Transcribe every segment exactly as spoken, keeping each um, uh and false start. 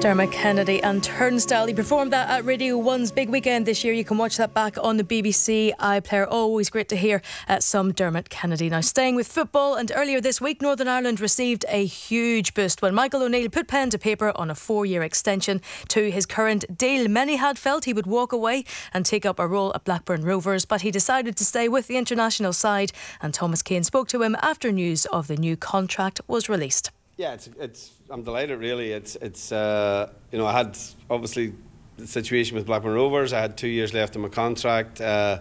Dermot Kennedy and Turnstile. He performed that at Radio one's big weekend this year. You can watch that back on the B B C iPlayer. Always great to hear uh, some Dermot Kennedy. Now, staying with football, and earlier this week Northern Ireland received a huge boost when Michael O'Neill put pen to paper on a four-year extension to his current deal. Many had felt he would walk away and take up a role at Blackburn Rovers, but he decided to stay with the international side, and Thomas Keane spoke to him after news of the new contract was released. Yeah, it's, it's. I'm delighted. Really, it's. It's. Uh, you know, I had obviously the situation with Blackburn Rovers. I had two years left in my contract, uh,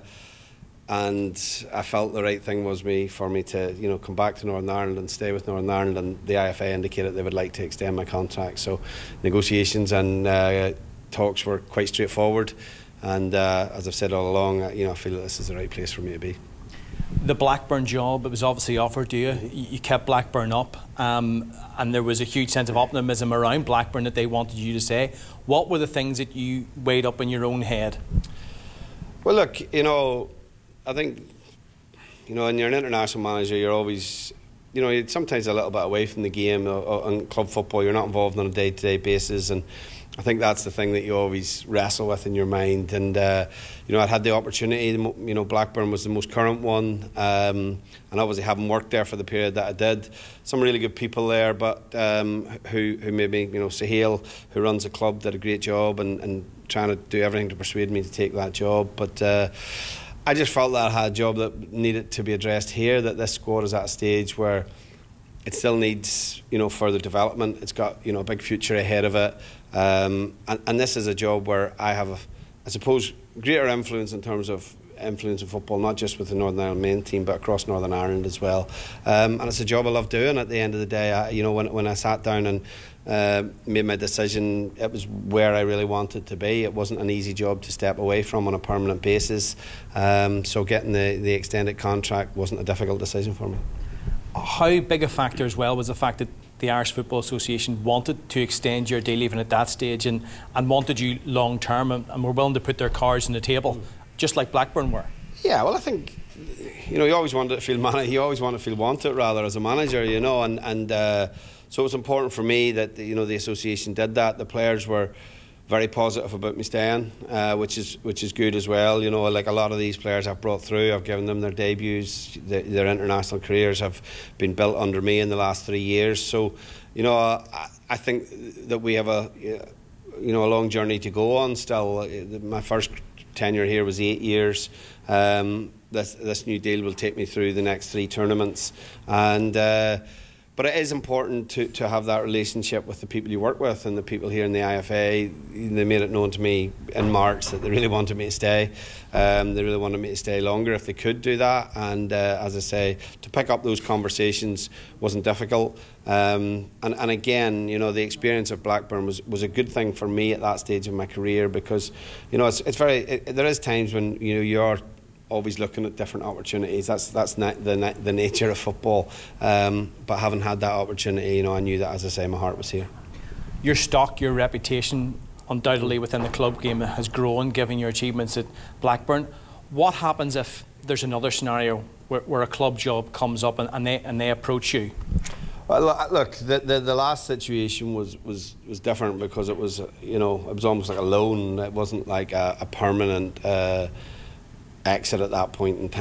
and I felt the right thing was me for me to, you know, come back to Northern Ireland and stay with Northern Ireland. And the I F A indicated they would like to extend my contract. So, negotiations and uh, talks were quite straightforward. And uh, as I've said all along, you know, I feel that this is the right place for me to be. The Blackburn job, it was obviously offered to you. You kept Blackburn up, um, and there was a huge sense of optimism around Blackburn that they wanted you to stay. What were the things that you weighed up in your own head? Well, look, you know, I think, you know, when you're an international manager, you're always, you know, you're sometimes a little bit away from the game. On club football, you're not involved on a day-to-day basis, and I think that's the thing that you always wrestle with in your mind. And uh, you know, I'd had the opportunity. You know, Blackburn was the most current one, um, and obviously having worked there for the period that I did, some really good people there. But um, who, who maybe, you know, Sahil, who runs the club, did a great job and, and trying to do everything to persuade me to take that job. But uh, I just felt that I had a job that needed to be addressed here. That this squad is at a stage where it still needs, you know, further development. It's got, you know, a big future ahead of it. Um, and, and this is a job where I have, a, I suppose, greater influence in terms of influence in football, not just with the Northern Ireland main team, but across Northern Ireland as well. Um, and it's a job I love doing. At the end of the day, I, you know, when when I sat down and uh, made my decision, it was where I really wanted to be. It wasn't an easy job to step away from on a permanent basis. Um, so getting the, the extended contract wasn't a difficult decision for me. How big a factor as well was the fact that the Irish Football Association wanted to extend your deal even at that stage, and, and wanted you long term, and, and were willing to put their cards on the table, just like Blackburn were? Yeah, well, I think, you know, you always wanted to feel man- you always want to feel wanted rather as a manager, you know, and and uh, so it was important for me that, you know, the association did that. The players were very positive about me staying, uh, which is which is good as well. You know, like a lot of these players I've brought through, I've given them their debuts. The, their international careers have been built under me in the last three years. So, you know, I, I think that we have a, you know, a long journey to go on still. My first tenure here was eight years. Um, this this new deal will take me through the next three tournaments, and. Uh, But it is important to, to have that relationship with the people you work with and the people here in the I F A. They made it known to me in March that they really wanted me to stay. Um, they really wanted me to stay longer if they could do that. And uh, as I say, to pick up those conversations wasn't difficult. Um, and, and again, you know, the experience of Blackburn was, was a good thing for me at that stage of my career, because, you know, it's, it's very. It, there is times when, you know, you're always looking at different opportunities. That's that's na- the na- the nature of football. Um, but having had that opportunity, you know, I knew that, as I say, my heart was here. Your stock, your reputation, undoubtedly within the club game has grown, given your achievements at Blackburn. What happens if there's another scenario where, where a club job comes up and, and they and they approach you? Well, look, the, the the last situation was was was different, because it was, you know, it was almost like a loan. It wasn't like a, a permanent Uh, exit at that point in time.